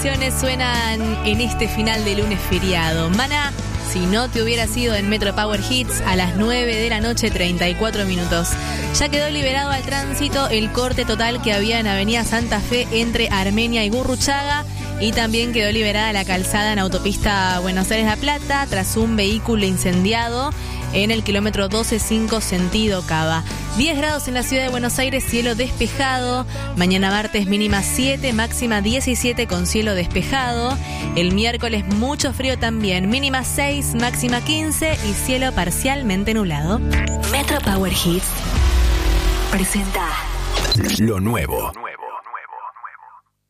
Suenan en este final de lunes feriado. Maná, si no te hubieras ido en Metro Power Hits a las 9 de la noche, 34 minutos. Ya quedó liberado al tránsito el corte total que había en Avenida Santa Fe entre Armenia y Gurruchaga. Y también quedó liberada la calzada en autopista Buenos Aires-La Plata tras un vehículo incendiado en el kilómetro 12.5 sentido Cava. 10 grados en la ciudad de Buenos Aires, cielo despejado. Mañana martes mínima 7, máxima 17 con cielo despejado. El miércoles mucho frío también, mínima 6, máxima 15 y cielo parcialmente nublado. Metro Power Hits presenta lo nuevo.